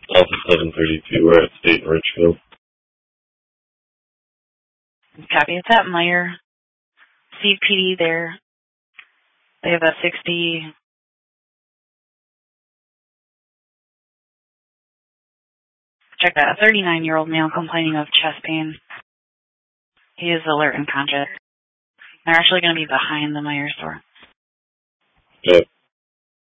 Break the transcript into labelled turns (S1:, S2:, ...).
S1: Alpha 732, we're at State in Richfield.
S2: Copy. It's at Meyer. CPD there. They have a 60. Check that. A 39-year-old male complaining of chest pain. He is alert and conscious. They're actually going to be behind the Meyer store.
S1: Okay.